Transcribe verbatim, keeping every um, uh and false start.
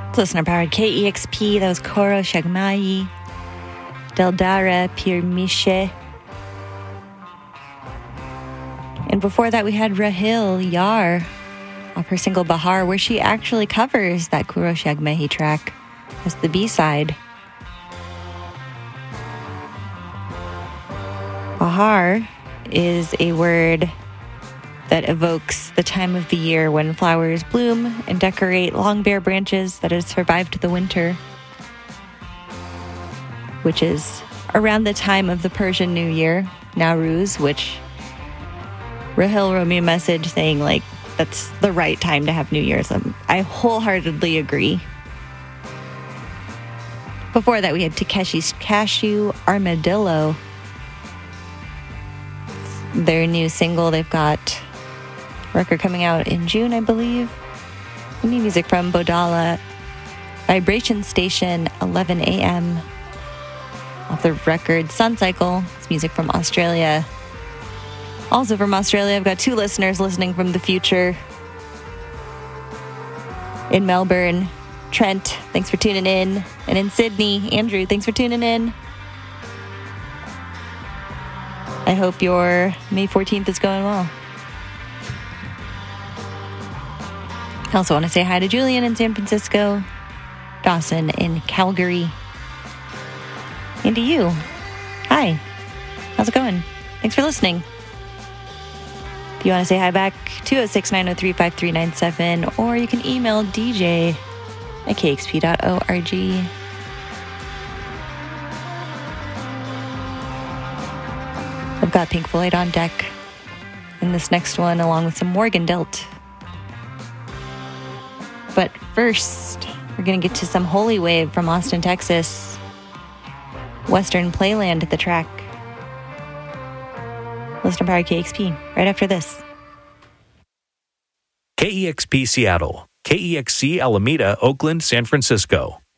Listener powered K E X P, that was Koro Shagmai, Deldara Pirmiche. And before that, we had Rahil Yar off her single Bahar, where she actually covers that Kuro Shagmehi track as the B-side. Bahar is a word that evokes the time of the year when flowers bloom and decorate long bare branches that have survived the winter, which is around the time of the Persian New Year, Nowruz, which Rahil wrote me a message saying, like, that's the right time to have New Year's. Um, I wholeheartedly agree. Before that, we had Takeshi's Cashew Armadillo. Their new single, they've got record coming out in June, I believe. New music from Bodala, Vibration Station, eleven a.m. Off the record Sun Cycle. It's music from Australia. Also from Australia, I've got two listeners listening from the future. In Melbourne, Trent, thanks for tuning in. And in Sydney, Andrew, thanks for tuning in. I hope your May fourteenth is going well. I also want to say hi to Julian in San Francisco, Dawson in Calgary, and to you. Hi. How's it going? Thanks for listening. If you want to say hi back, two oh six, nine oh three, five three nine seven, or you can email D J at k x p dot org. I've got Pink Floyd on deck in this next one, along with some Morgan Delt. But first, we're going to get to some Holy Wave from Austin, Texas. Western Playland at the track. Listener powered K X P, right after this. K E X P Seattle, K E X C Alameda, Oakland, San Francisco.